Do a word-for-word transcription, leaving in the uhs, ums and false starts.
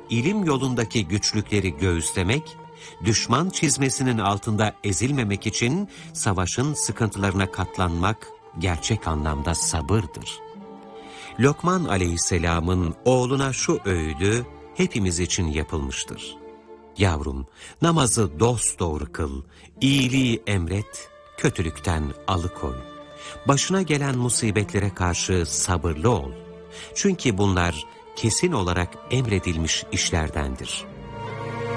ilim yolundaki güçlükleri göğüslemek, düşman çizmesinin altında ezilmemek için savaşın sıkıntılarına katlanmak gerçek anlamda sabırdır. Lokman Aleyhisselam'ın oğluna şu öğüdü hepimiz için yapılmıştır. Yavrum, namazı dosdoğru kıl, iyiliği emret, kötülükten alıkoy. Başına gelen musibetlere karşı sabırlı ol. Çünkü bunlar kesin olarak emredilmiş işlerdendir.